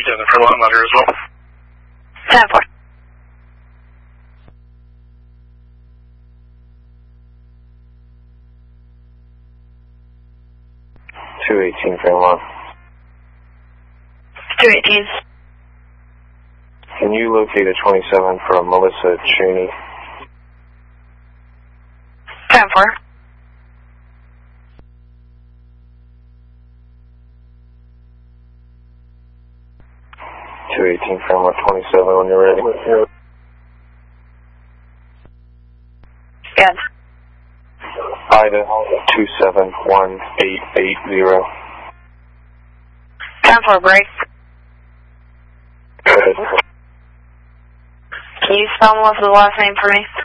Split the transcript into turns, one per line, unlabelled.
for Latin letter as well.
10-4.
Fairmont.
218.
Can you locate a 27 for Melissa Cheney?
10-4.
Fairmont 27 when you're ready.
Good.
Ida 271880.
10-4 break.
Go ahead.
Can you spell Melissa's last name for me?